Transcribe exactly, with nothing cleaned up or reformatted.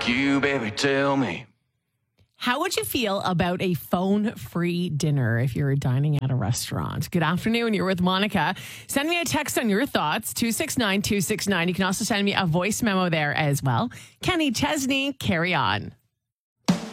like you, baby, tell me. How would you feel about a phone-free dinner if you're dining at a restaurant? Good afternoon. You're with Monica. Send me a text on your thoughts, two six nine two six nine. You can also send me a voice memo there as well. Kenny Chesney, carry on.